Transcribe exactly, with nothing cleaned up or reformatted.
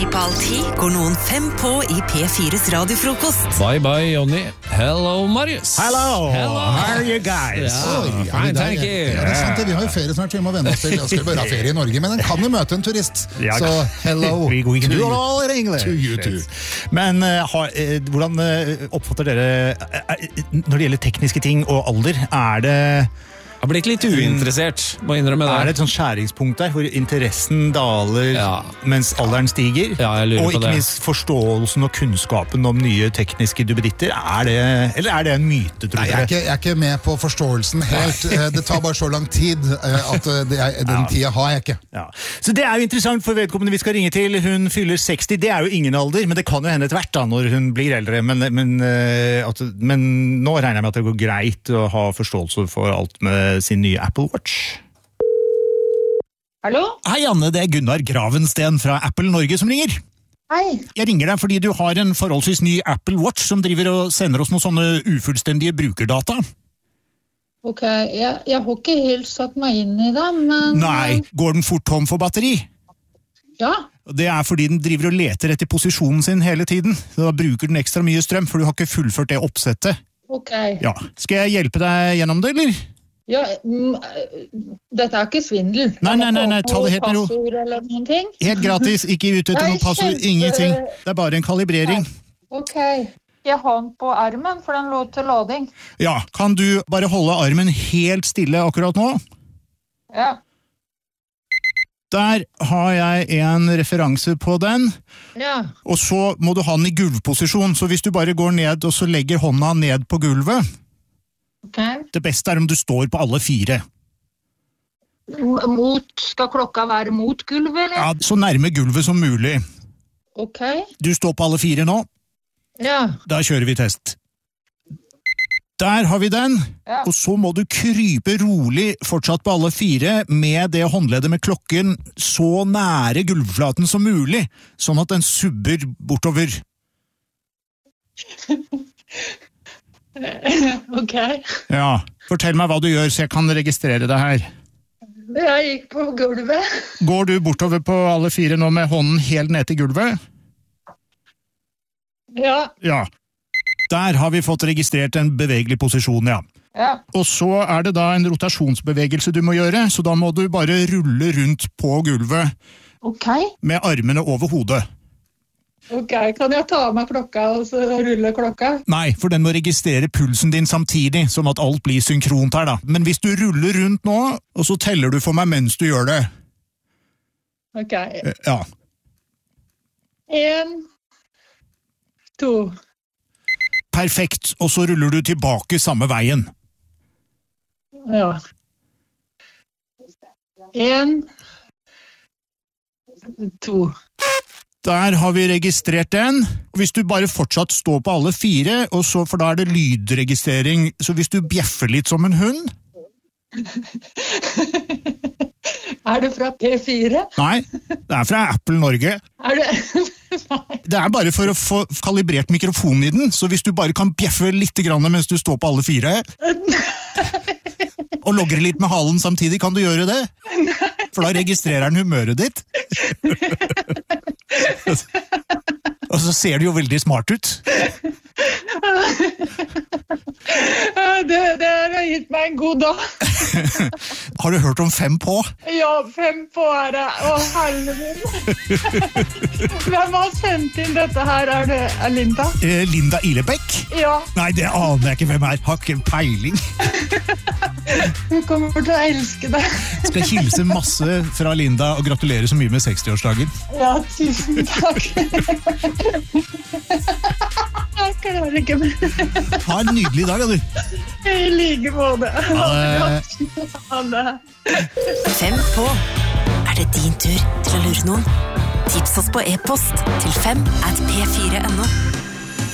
På ti går noen fem på i P fires radiofrokost. Bye bye, Jonny. Hello, Marius. Hello. Hello. How are you guys? Ja, Oi, ja, fine, det er- thank you. Ja, det er sant, det. Vi har jo ferie snart, vi må vende oss til. Jeg skal bare ha ferie i Norge, men en kan jo møte en turist. Ja, Så hello we, we can to do it you. all in English. To you too. Men uh, har, uh, hvordan uh, oppfatter dere uh, uh, når det gjelder tekniske ting og alder? Er det, Jeg har blitt litt uinteressert, må innrømme det. er det et sånt skjæringspunkt der hvor interessen daler Ja. mens alderen stiger? Ja, jeg lurer og på ikke det. minst forståelsen og kunnskapen om nye tekniske duppeditter. Er det, eller er det en myte, tror Nei, jeg er, dere? ikke, jeg er ikke med på forståelsen helt. Eh, Det tar bare så lang tid eh, at eh, det er, den tida har jeg ikke. Ja. Så det er jo interessant for vedkommende vi skal ringe til. Hun fyller seksti, det er jo ingen alder, men det kan jo hende etter hvert da, når hun blir eldre. Men, men, eh, at, men nå regner jeg med at det går greit å ha forståelse for alt med sin nye Apple Watch. Hallo? Hei Anne, det er Gunnar Gravensten fra Apple Norge som ringer. Hei. Jeg ringer deg fordi du har en forholdsvis ny Apple Watch som driver og sender oss noen sånne ufullstendige brukerdata. Ok, jeg, jeg har ikke helt satt meg inn i det, men... Nei, går den fort tom for batteri? Ja, Det er fordi den driver og leter etter posisjonen sin hele tiden. Da bruker den ekstra mye strøm, for du har ikke fullført det oppsettet. ok. Ja. Skal jeg hjelpe deg gjennom det, eller? Ja, mm, dette er ikke svindel. Nei, nei, nei, nei, ta det helt med ro. Passord eller noen ting. Helt gratis, ikke ute etter Nei, noe passord, kjempe- ingenting. Det er bare en kalibrering. Ok. Jeg har den på armen, for den lå til lading. Ja, kan du bare holde armen helt stille akkurat nå? Ja. Der har jeg en referanse på den, Ja. og så må du ha den i gulvposisjon, så hvis du bare går ned og så legger hånda ned på gulvet, Ok. det beste er om du står på alle fire. Mot, skal klokka være mot gulvet, eller? Ja, så nærme gulvet som mulig. Ok. Du står på alle fire nå, Ja. da kjører vi test. Der har vi den, Ja. og så må du krype rolig fortsatt på alle fire med det håndleddet med klokken så nære gulvflaten som mulig, sånn at den subber bortover. Ok. Ja, fortell meg hva du gjør så jeg kan registrere det her. Jeg gikk på gulvet. Går du bortover på alle fire nå med hånden helt ned til gulvet? Ja. Ja. Der har vi fått registrert en bevegelig posisjon, ja. Ja. Og så er det da en rotasjonsbevegelse du må gjøre, så da må du bare rulle rundt på gulvet Ok. med armene over hodet. Ok, kan jeg ta med klokka og så rulle klokka? Nei, for den må registrere pulsen din samtidig, som at alt blir synkront her da. Men hvis du ruller rundt nå, og så teller du for meg mens du gjør det. Ok. Eh, Ja. En, to. Perfekt, og så ruller du tilbake samme veien. Ja. En, to. Der har vi registrert den. Hvis du bare fortsatt står på alle fire, og så, for da er det lydregistrering, så hvis du bjeffer litt som en hund... Er det fra P fire? Nei, det er fra Apple Norge. Er det... Nei. Det er bare for å få kalibrert mikrofonen i den, så hvis du bare kan bjeffe litt grann mens du står på alle fire, og logre litt med halen samtidig, kan du gjøre det? For da registrerer den humøret ditt. Og så ser du jo veldig smart ut. Det, det har gitt meg en god dag. Har du hørt om fem på? Ja, fem på er det. Å, helvete. Hvem har sendt inn dette her? Er det er Linda? Eh, Linda Ilebekk? Ja, Nei, det aner jeg ikke hvem er. Har ikke peiling. hun kommer til å elske det. Skal hilse masse fra Linda og gratulere så mye med sekstiårsdagen. Ja, tusen takk. Jeg klarer ikke mer. Ha en nydelig dag, da, du. I like måte. Ha det. Ha det. Fem på. Er det din tur til å lure noen? Tips oss på e-post til fem at p fire punktum no.